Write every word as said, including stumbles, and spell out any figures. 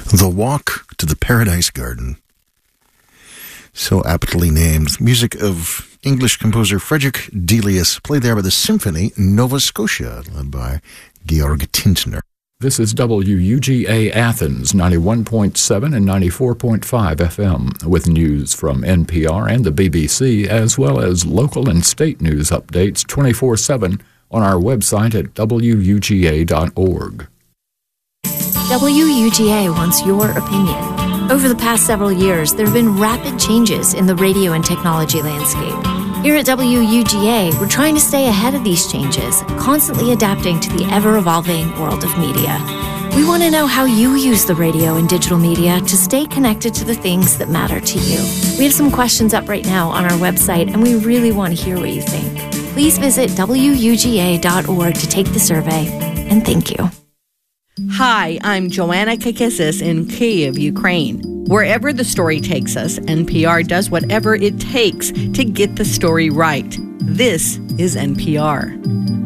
The Walk to the Paradise Garden. So aptly named. Music of English composer Frederick Delius, played there by the Symphony Nova Scotia, led by Georg Tintner. This is W U G A Athens, ninety-one point seven and ninety-four point five F M, with news from N P R and the B B C, as well as local and state news updates twenty-four seven on our website at W U G A dot org. W U G A wants your opinion. Over the past several years, there have been rapid changes in the radio and technology landscape. Here at W U G A, we're trying to stay ahead of these changes, constantly adapting to the ever-evolving world of media. We want to know how you use the radio and digital media to stay connected to the things that matter to you. We have some questions up right now on our website, and we really want to hear what you think. Please visit W U G A dot org to take the survey, and thank you. Hi, I'm Joanna Kakissis in Kyiv, Ukraine. Wherever the story takes us, N P R does whatever it takes to get the story right. This is N P R.